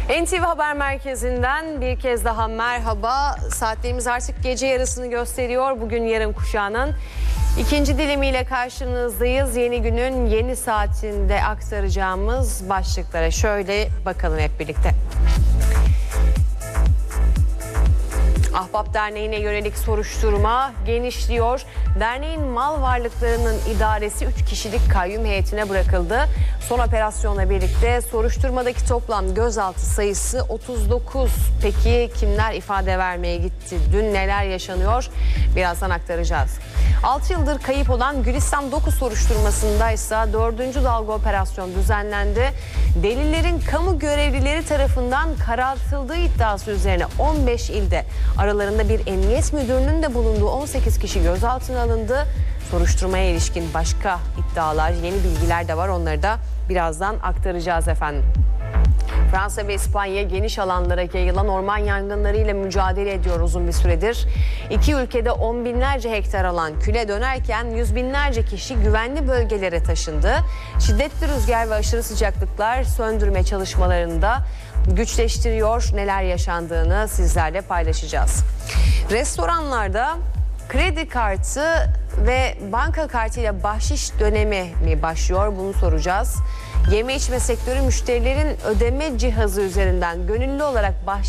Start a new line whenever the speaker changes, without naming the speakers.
NTV Haber Merkezi'nden bir kez daha merhaba. Saatlerimiz artık gece yarısını gösteriyor. Bugün yarın kuşağının ikinci dilimiyle karşınızdayız. Yeni günün yeni saatinde aktaracağımız başlıklara şöyle bakalım hep birlikte. Ahbap Derneği'ne yönelik soruşturma genişliyor. Derneğin mal varlıklarının idaresi 3 kişilik kayyum heyetine bırakıldı. Son operasyonla birlikte soruşturmadaki toplam gözaltı sayısı 39. Peki kimler ifade vermeye gitti? Dün neler yaşanıyor? Birazdan aktaracağız. 6 yıldır kayıp olan Gülistan 9 soruşturmasındaysa 4. dalga operasyon düzenlendi. Delillerin kamu görevlileri tarafından karartıldığı iddiası üzerine 15 ilde aralarında bir emniyet müdürünün de bulunduğu 18 kişi gözaltına alındı. Soruşturmaya ilişkin başka iddialar, yeni bilgiler de var. Onları da birazdan aktaracağız efendim. Fransa ve İspanya geniş alanlara yayılan orman yangınlarıyla mücadele ediyor uzun bir süredir. İki ülkede on binlerce hektar alan küle dönerken yüz binlerce kişi güvenli bölgelere taşındı. Şiddetli rüzgar ve aşırı sıcaklıklar söndürme çalışmalarını da güçleştiriyor. Neler yaşandığını sizlerle paylaşacağız. Restoranlarda kredi kartı ve banka kartıyla bahşiş dönemi mi başlıyor? Bunu soracağız. Yeme içme sektörü müşterilerin ödeme cihazı üzerinden gönüllü olarak bahşiş